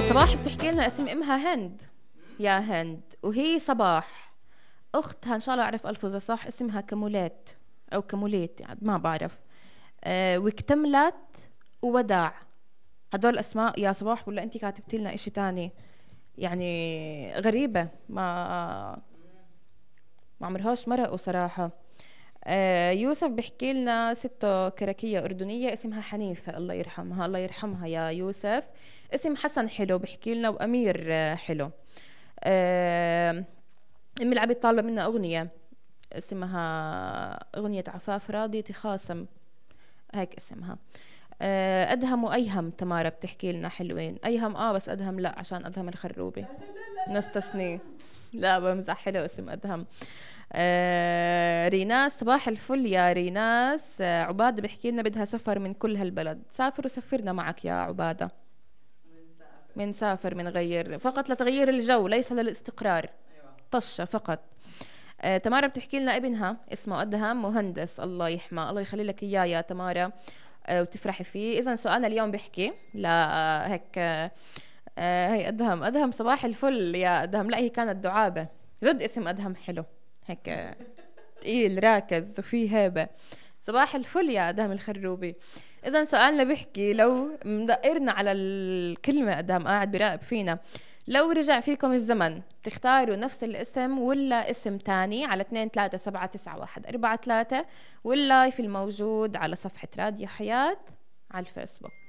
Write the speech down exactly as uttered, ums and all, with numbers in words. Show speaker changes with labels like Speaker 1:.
Speaker 1: صباح بتحكي لنا اسم امها هند. يا هند، وهي صباح اختها ان شاء الله اعرف الفظها صح، اسمها كمولات او كموليت يعني ما بعرف. آه واكتملت ووداع. هدول اسماء يا صباح ولا انت كاتبتي لنا اشي تاني؟ يعني غريبة، ما ما عمرهاش مرقوا صراحة. آه يوسف بيحكي لنا سته كركية أردنية اسمها حنيفة، الله يرحمها الله يرحمها يا يوسف. اسم حسن حلو بيحكي لنا، وأمير آه حلو. آه أمي العبد طالبة منا أغنية اسمها أغنية عفاف راضي تخاصم، هيك اسمها. آه أدهم وأيهم تمارا بتحكي لنا حلوين. أيهم آه بس أدهم لا، عشان أدهم الخروبي نستثني. لا بمزح، حلو اسم أدهم. آه ريناس صباح الفل يا ريناس. آه عبادة بحكي لنا بدها سفر من كل هالبلد. سافر وسفرنا معك يا عبادة. من سافر من غير فقط لتغيير الجو ليس للاستقرار. طشة فقط. آه تمارا بتحكي لنا ابنها اسمه أدهم مهندس، الله يحمى الله يخلي لك إياه يا تمارا. آه وتفرحي فيه. إذا سؤالنا اليوم بيحكي لا آه هيك آه آه هي أدهم. أدهم صباح الفل يا أدهم. لا هي كانت دعابة جد، اسم أدهم حلو هيك تقيل راكز وفيه هيبة. صباح الفل يا أدهم الخروبي. إذا سؤالنا بيحكي لو مدقرنا على الكلمة، أدهم قاعد بيراقب فينا، لو رجع فيكم الزمن تختاروا نفس الاسم ولا اسم تاني؟ على اثنين ثلاثة سبعة تسعة واحد أربعة ثلاثة، واللايف الموجود على صفحة راديو حياة على الفيسبوك.